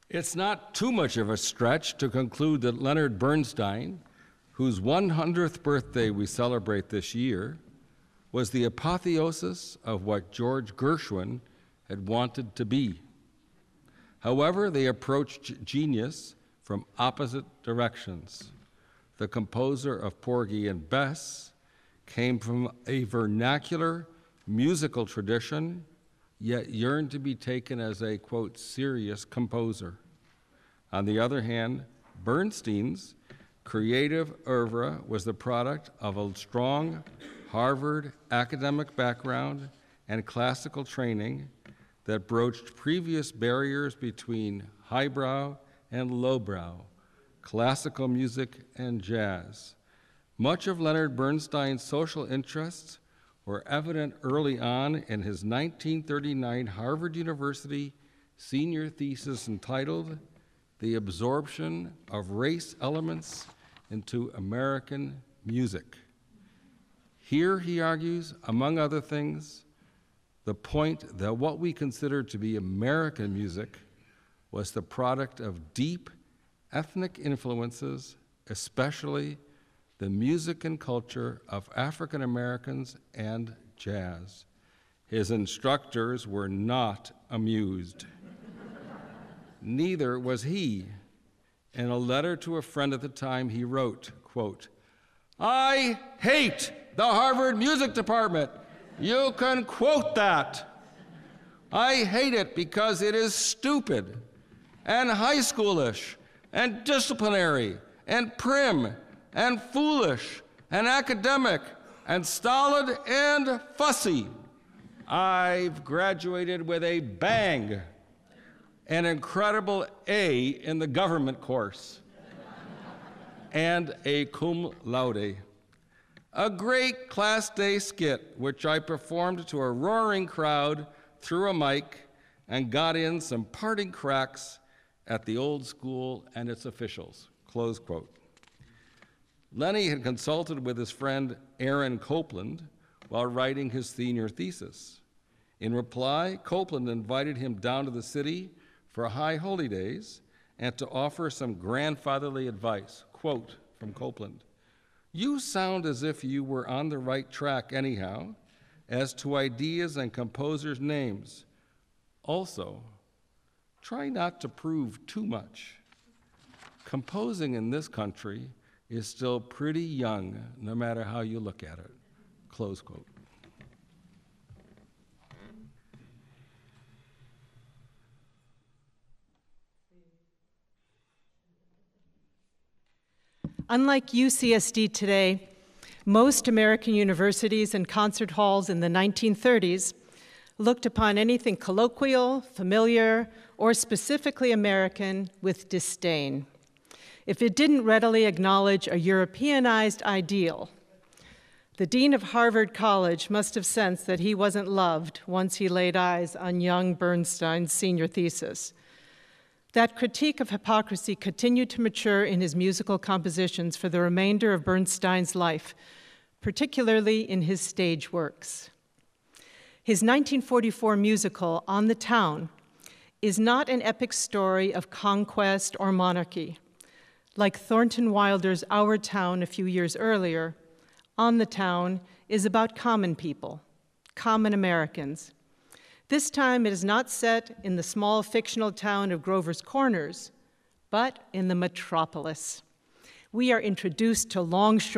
It's not too much of a stretch to conclude that Leonard Bernstein, whose 100th birthday we celebrate this year, was the apotheosis of what George Gershwin had wanted to be. However, they approached genius from opposite directions. The composer of Porgy and Bess came from a vernacular musical tradition, yet yearned to be taken as a, quote, serious composer. On the other hand, Bernstein's creative oeuvre was the product of a strong Harvard academic background and classical training that broached previous barriers between highbrow and lowbrow, classical music and jazz. Much of Leonard Bernstein's social interests were evident early on in his 1939 Harvard University senior thesis entitled "The Absorption of Race Elements into American Music." Here he argues, among other things, the point that what we consider to be American music was the product of deep ethnic influences, especially the music and culture of African Americans and jazz. His instructors were not amused. Neither was he. In a letter to a friend at the time, he wrote, quote, "I hate the Harvard Music Department. You can quote that. I hate it because it is stupid and high schoolish and disciplinary and prim and foolish and academic and stolid and fussy. I've graduated with a bang, an incredible A in the government course, and a cum laude. A great Class Day skit, which I performed to a roaring crowd through a mic and got in some parting cracks at the old school and its officials," close quote. Lenny had consulted with his friend Aaron Copland while writing his senior thesis. In reply, Copland invited him down to the city for high holy days and to offer some grandfatherly advice. Quote from Copland, "You sound as if you were on the right track anyhow, as to ideas and composers' names. Also, try not to prove too much. Composing in this country is still pretty young, no matter how you look at it." Close quote. Unlike UCSD today, most American universities and concert halls in the 1930s looked upon anything colloquial, familiar, or specifically American with disdain. If it didn't readily acknowledge a Europeanized ideal, the dean of Harvard College must have sensed that he wasn't loved once he laid eyes on young Bernstein's senior thesis. That critique of hypocrisy continued to mature in his musical compositions for the remainder of Bernstein's life, particularly in his stage works. His 1944 musical, On the Town, is not an epic story of conquest or monarchy. Like Thornton Wilder's Our Town a few years earlier, On the Town is about common people, common Americans. This time it is not set in the small fictional town of Grover's Corners, but in the metropolis. We are introduced to Longshore